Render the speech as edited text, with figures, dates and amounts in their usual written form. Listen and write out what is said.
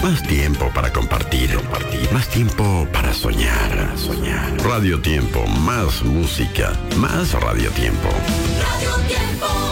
Más tiempo para compartir. Más tiempo para soñar. Radio Tiempo, más música, más Radio Tiempo. Radio Tiempo.